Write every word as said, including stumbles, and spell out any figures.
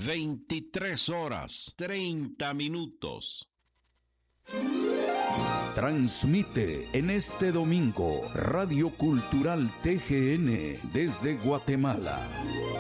veintitrés horas, treinta minutos. Transmite en este domingo Radio Cultural T G N desde Guatemala.